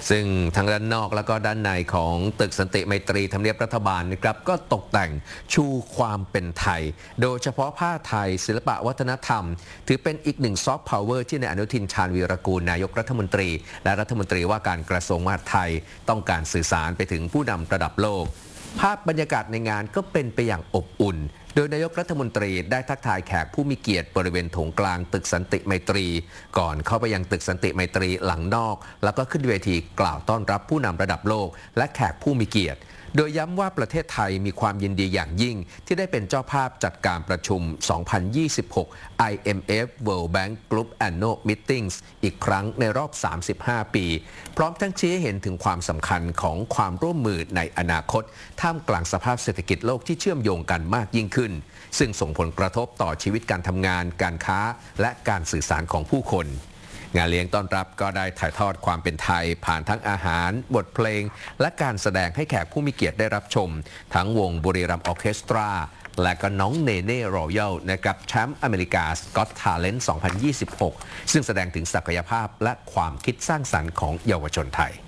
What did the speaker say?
ซึ่งทั้งด้านนอกแล้วก็ด้านในของตึกสันติไมตรีทำเนียบรัฐบาลนะครับก็ตกแต่งชูความเป็นไทยโดยเฉพาะผ้าไทยศิลปะวัฒนธรรมถือเป็นอีกหนึ่งซอฟต์พาวเวอร์ที่นายอนุทินชาญวีรกูลนายกรัฐมนตรีและรัฐมนตรีว่าการกระทรวงมหาดไทยต้องการสื่อสารไปถึงผู้นำระดับโลกภาพบรรยากาศในงานก็เป็นไปอย่างอบอุ่นโดยนายกรัฐมนตรีได้ทักทายแขกผู้มีเกียรติบริเวณโถงกลางตึกสันติไมตรีก่อนเข้าไปยังตึกสันติไมตรีหลังนอกแล้วก็ขึ้นเวทีกล่าวต้อนรับผู้นำระดับโลกและแขกผู้มีเกียรติโดยย้ำว่าประเทศไทยมีความยินดีอย่างยิ่งที่ได้เป็นเจ้าภาพจัดการประชุม 2026 IMF World Bank Group Annual Meetings อีกครั้งในรอบ 35 ปีพร้อมทั้งชี้ให้เห็นถึงความสำคัญของความร่วมมือในอนาคตท่ามกลางสภาพเศรษฐกิจโลกที่เชื่อมโยงกันมากยิ่งขึ้นซึ่งส่งผลกระทบต่อชีวิตการทำงานการค้าและการสื่อสารของผู้คนงานเลี้ยงต้อนรับก็ได้ถ่ายทอดความเป็นไทยผ่านทั้งอาหารบทเพลงและการแสดงให้แขกผู้มีเกียรติได้รับชมทั้งวงบุรีรัมย์ออร์เคสตราและก็น้องเนเน่รอยัลนะครับแชมป์อเมริกา Got Talent 2026 ซึ่งแสดงถึงศักยภาพและความคิดสร้างสรรค์ของเยาวชนไทย